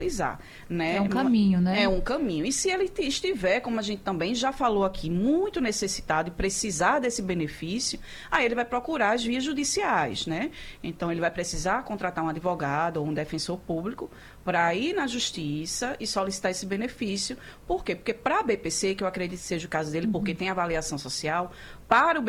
né? É um caminho, né? É um caminho. E se ele estiver, como a gente também já falou aqui, muito necessitado e precisar desse benefício, aí ele vai procurar as vias judiciais, né? Então, ele vai precisar contratar um advogado ou um defensor público para ir na justiça e solicitar esse benefício. Por quê? Porque para a BPC, que eu acredito que seja o caso dele, porque tem avaliação social, para o